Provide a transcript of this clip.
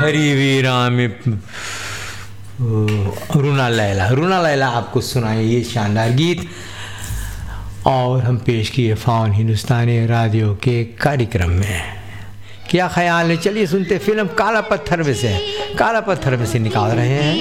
हरी वीरा में रूना लैला आपको सुनाए ये शानदार गीत। और हम पेश किए फ़ॉन हिंदुस्तानी रेडियो के कार्यक्रम में। क्या ख्याल है, चलिए सुनते फिल्म काला पत्थर में से निकाल रहे हैं।